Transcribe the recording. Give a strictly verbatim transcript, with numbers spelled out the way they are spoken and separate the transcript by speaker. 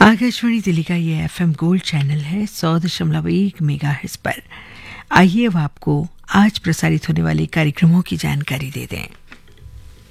Speaker 1: आकाशवाणी दिल्ली का ये FM gold channel है सौ दशमलव एक मेगाहर्ट्ज पर। आइए अब आपको आज प्रसारित होने वाले कार्यक्रमों की जानकारी दे दें।